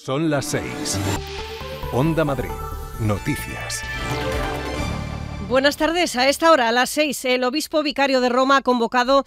Son las 6. Onda Madrid. Noticias. Buenas tardes. A esta hora, a las 6, el obispo vicario de Roma ha convocado